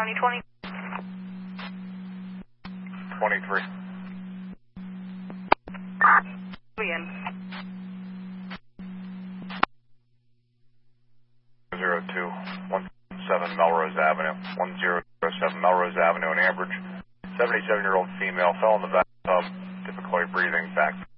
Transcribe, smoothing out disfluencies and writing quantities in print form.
County 20. 23. Begin. 0217 Melrose Avenue, 1007 Melrose Avenue in Ambridge. 77-year-old female fell in the bathtub, difficulty breathing, back